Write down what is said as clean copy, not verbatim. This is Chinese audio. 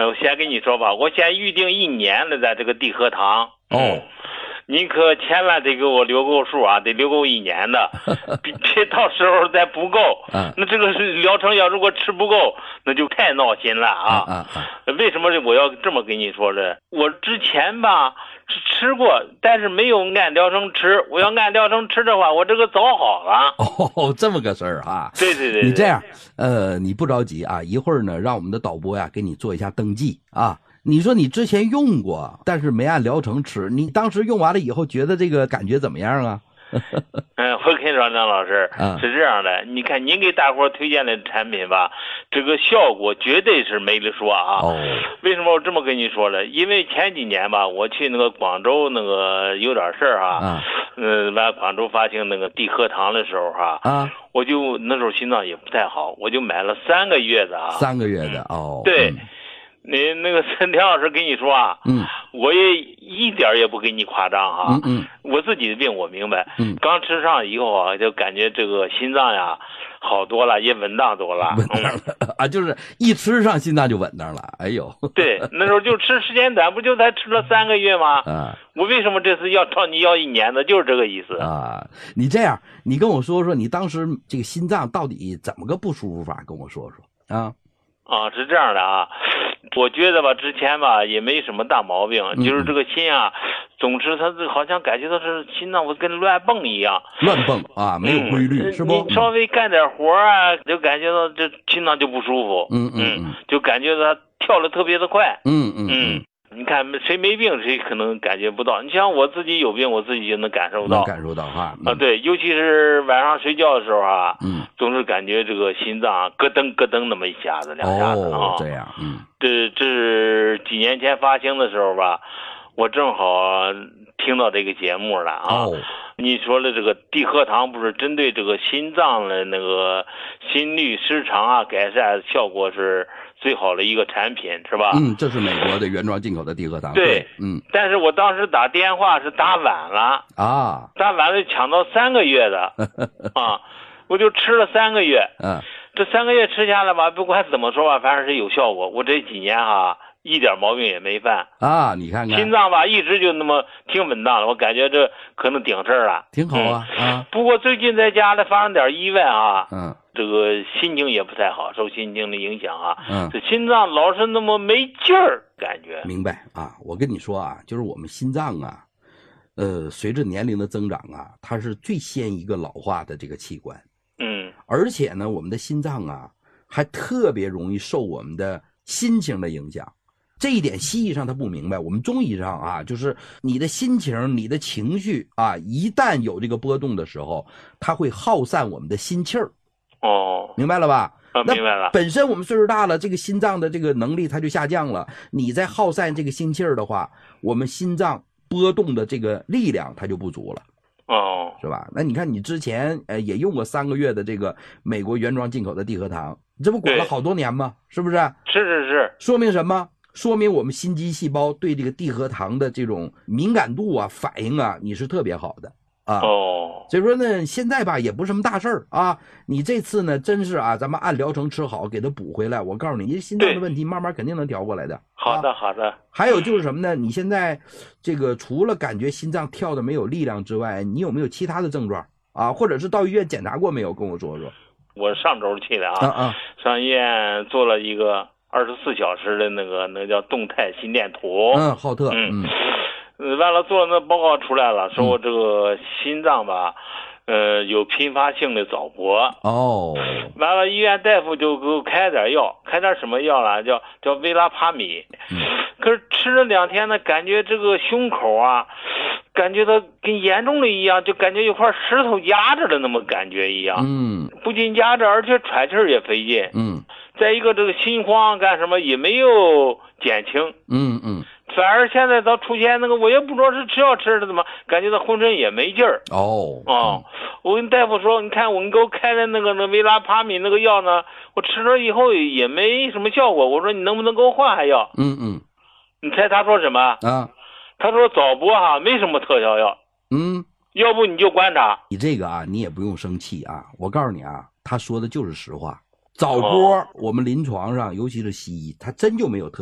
我先跟你说吧，我先预定1年了，在这个地核堂。 哦， 您可千万得给我留够数啊，得留够1年的，别到时候再不够。那这个疗程要如果吃不够，那就太闹心了啊。为什么我要这么跟你说呢？我之前吧吃过，但是没有按疗程吃。我要按疗程吃的话，我这个早好了。 哦，这么个事儿啊。 对对对。 你这样，你不着急啊，一会儿呢，让我们的导播呀给你做一下登记啊。你说你之前用过，但是没按疗程吃，你当时用完了以后觉得这个感觉怎么样啊？ 我跟你说，张老师，是这样的，你看您给大伙推荐的产品吧，这个效果绝对是没得说啊。为什么我这么跟你说呢？因为前几年吧，我去那个广州那个有点事儿啊，完广州发行那个地核堂的时候我就那时候心脏也不太好，我就买了3个月的 3个月的对。你那个梁老师跟你说我也一点也不给你夸张我自己的病我明白，刚吃上以后就感觉这个心脏呀好多了，也稳当多了。 稳当了就是一吃上心脏就稳当了。哎呦， 对，那时候就吃时间短，不就才吃了3个月吗？我为什么这次要找你要1年的，就是这个意思啊。你这样，你跟我说说你当时这个心脏到底怎么个不舒服法，跟我说说啊。 是这样的啊，我觉得吧，之前吧也没什么大毛病，就是这个心总是它好像感觉到是心脏会跟乱蹦一样， 乱蹦没有规律，是不？ 你稍微干点活就感觉到这心脏就不舒服，就感觉到它跳得特别的快，你看谁没病谁可能感觉不到，你像我自己有病，我自己就能感受到，对，尤其是晚上睡觉的时候总是感觉这个心脏咯噔咯噔那么一下子2下子这样， 这是几年前发行的时候吧，我正好听到这个节目了你说的这个地核堂不是针对这个心脏的那个心律失常改善效果是最好的一个产品，是吧？ 这是美国的原装进口的地核堂。 对，但是我当时打电话是打晚了打晚了抢到3个月的我就吃了3个月，这3个月吃下来吧，不管怎么说吧，反正是有效果。我这几年一点毛病也没犯你看看心脏吧一直就那么挺稳当的，我感觉这可能顶事儿了， 挺好不过最近在家里发生点意外这个心情也不太好，受心情的影响这心脏老是那么没劲儿感觉。 明白我跟你说就是我们心脏随着年龄的增长它是最先一个老化的这个器官，而且呢我们的心脏还特别容易受我们的心情的影响。这一点西医上他不明白，我们中医上就是你的心情你的情绪一旦有这个波动的时候，它会耗散我们的心气儿。明白了吧？ 明白了。 本身我们岁数大了，这个心脏的这个能力它就下降了，你再耗散这个心气儿的话，我们心脏波动的这个力量它就不足了。是吧？那你看你之前也用过3个月的这个美国原装进口的地核堂，这不管了好多年吗？是不是？ 是。 说明什么？说明我们心肌细胞对这个地核糖的这种敏感度反应你是特别好的所以说呢，现在吧也不是什么大事儿你这次呢真是咱们按疗程吃好，给它补回来。我告诉你，你心脏的问题慢慢肯定能调过来的。 好的。 还有就是什么呢？你现在这个除了感觉心脏跳的没有力量之外，你有没有其他的症状或者是到医院检查过没有？跟我说说。 我上周去的上医院做了一个24小时的那个叫动态心电图。 浩特。 完了做了那报告出来了，说我这个心脏吧有频发性的早搏。完了医院大夫就给我开点药，开点什么药了，叫维拉帕米。可是吃了2天呢，感觉这个胸口感觉到跟严重的一样，就感觉有块石头压着的那么感觉一样。不仅压着，而且喘气儿也费劲。再一个这个心慌干什么也没有减轻。反而现在到出现那个，我也不知道是吃药吃的怎么，感觉到浑身也没劲儿。我跟大夫说，你看你给我开的那个维拉帕米那个药呢，我吃了以后也没什么效果。我说你能不能给我换换药？你猜他说什么？他说早搏没什么特效药。要不你就观察。 你这个你也不用生气我告诉你他说的就是实话。早搏我们临床上尤其是西医，它真就没有特